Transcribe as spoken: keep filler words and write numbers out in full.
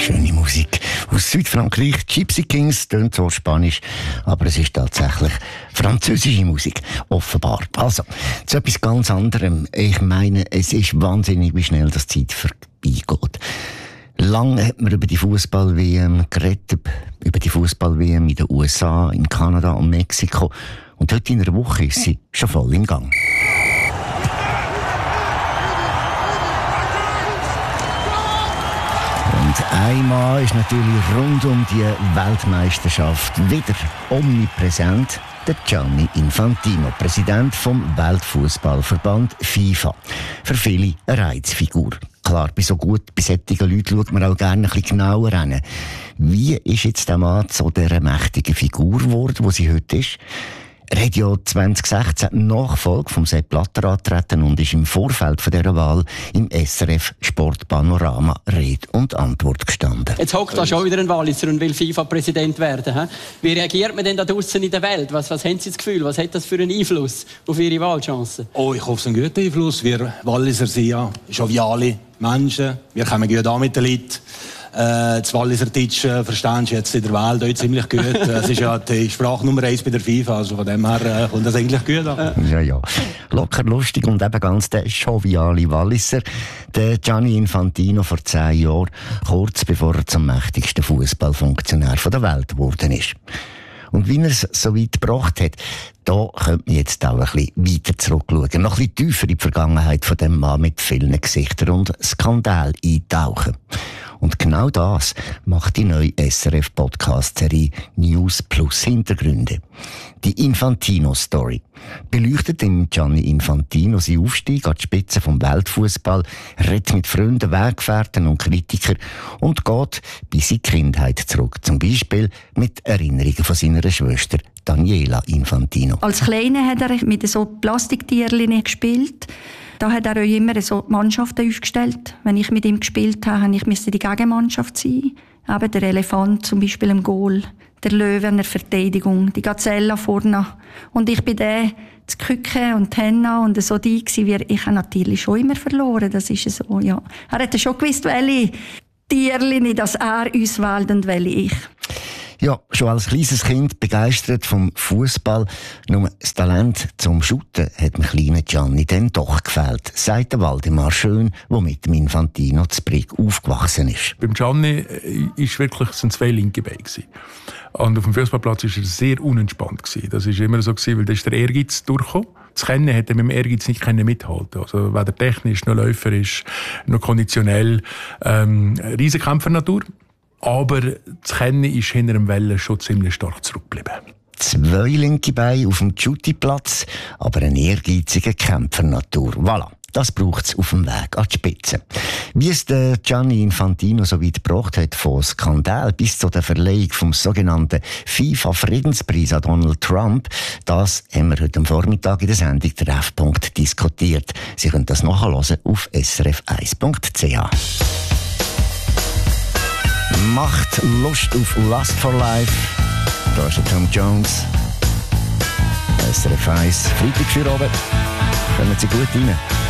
schöne Musik aus Südfrankreich. Gypsy Kings tönt so spanisch, aber es ist tatsächlich französische Musik, offenbar. Also, zu etwas ganz anderem. Ich meine, es ist wahnsinnig, wie schnell das Zeit vorbeigeht. Lange hat man über die Fußball-W M geredet, über die Fußball-W M in den U S A, in Kanada und Mexiko. Und heute in einer Woche ist sie schon voll im Gang. Und einmal ist natürlich rund um die Weltmeisterschaft wieder omnipräsent der Gianni Infantino, Präsident vom Weltfußballverband FIFA. Für viele eine Reizfigur. Klar, bei so gut besättigten Leuten schaut man auch gerne ein bisschen genauer hin. Wie ist jetzt der Mann zu dieser mächtigen Figur geworden, die sie heute ist? Er hat ja zwanzig sechzehn die Nachfolge vom Sepp Blatter angetreten und ist im Vorfeld von dieser Wahl im S R F Sportpanorama Rede und Antwort gestanden. Jetzt hockt da schon wieder ein Walliser und will FIFA-Präsident werden. He? Wie reagiert man denn da draussen in der Welt? Was, was haben Sie das Gefühl? Was hat das für einen Einfluss auf Ihre Wahlchancen? Oh, ich hoffe, es ist ein guter Einfluss. Wir Walliser sind ja joviale Menschen. Wir kommen gut an mit den Leuten. Äh, das Walliser Deutsch äh, verstehst du jetzt in der Welt auch ziemlich gut. Es ist ja die Sprache Nummer eins bei der FIFA, also von dem her äh, kommt das eigentlich gut an. Ja, ja. Locker, lustig und eben ganz der joviale Walliser. Der Gianni Infantino vor zehn Jahren, kurz bevor er zum mächtigsten Fußballfunktionär der Welt geworden ist. Und wie er es so weit gebracht hat, da könnte man jetzt auch ein bisschen weiter zurückschauen. Noch ein bisschen tiefer in die Vergangenheit von dem Mann mit vielen Gesichtern und Skandal eintauchen. Und genau das macht die neue S R F-Podcast-Serie News plus Hintergründe. Die Infantino-Story beleuchtet im Gianni Infantino seinen Aufstieg an die Spitze vom Weltfußball, redet mit Freunden, Weggefährten und Kritikern und geht bei seiner Kindheit zurück. Zum Beispiel mit Erinnerungen von seiner Schwester Daniela Infantino. Als Kleiner hat er mit so Plastiktierchen gespielt. Da hat er auch immer so Mannschaften aufgestellt. Wenn ich mit ihm gespielt habe, musste ich die Gegenmannschaft sein. Eben der Elefant zum Beispiel im Goal, der Löwe in der Verteidigung, die Gazelle vorne. Und ich bin der, das Küken und Henna und so die gewesen. Ich habe natürlich schon immer verloren, das ist so, ja. Er hat schon gewusst, welche Tierchen, dass er uns wählt und welche ich. Ja, schon als kleines Kind begeistert vom Fußball. Nur das Talent zum Shooten hat dem kleinen Gianni dann doch gefehlt, sagt der Waldemar Schön, der mit dem Infantino zu Brig aufgewachsen ist. Beim Gianni ist wirklich, sind zwei linke Beine gewesen. Und auf dem Fußballplatz war er sehr unentspannt gewesen. Das war immer so gewesen, weil da ist der Ehrgeiz durchgekommen. Das Kennen hat er mit dem Ehrgeiz nicht mithalten. Also weder technisch, noch läuferisch, noch konditionell. Ähm, Riesenkämpfernatur. Aber das Kennen ist hinter dem Wellen schon ziemlich stark zurückgeblieben. Zwei linke Beine auf dem Shootingplatz, aber eine ehrgeizige Kämpfernatur. Voilà, das braucht es auf dem Weg an die Spitze. Wie es der Gianni Infantino so weit gebracht hat, von Skandal bis zu der Verleihung vom sogenannten FIFA-Friedenspreis an Donald Trump, das haben wir heute am Vormittag in der Sendung Treffpunkt diskutiert. Sie können das nachhören auf s r f eins punkt c h. Macht Lust auf Lust for Life. Da ist der Tom Jones. S R F eins, Freitag für oben. Kommen Sie gut rein.